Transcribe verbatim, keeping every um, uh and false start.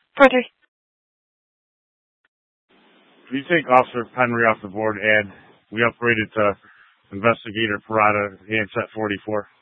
Further. If you take Officer Henry off the board and we upgraded to Investigator Parada, handset forty-four.